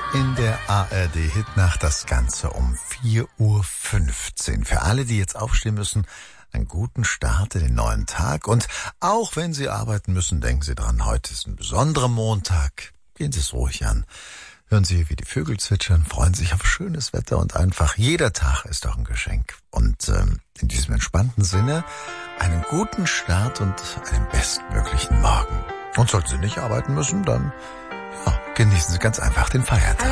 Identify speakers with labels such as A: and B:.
A: In der ARD-Hitnacht das Ganze um 4:15 Uhr. Für alle, die jetzt aufstehen müssen, einen guten Start in den neuen Tag. Und auch wenn Sie arbeiten müssen, denken Sie dran, heute ist ein besonderer Montag. Gehen Sie es ruhig an. Hören Sie, wie die Vögel zwitschern, freuen sich auf schönes Wetter und einfach jeder Tag ist doch ein Geschenk. Und in diesem entspannten Sinne einen guten Start und einen bestmöglichen Morgen. Und sollten Sie nicht arbeiten müssen, dann genießen Sie ganz einfach den Feiertag.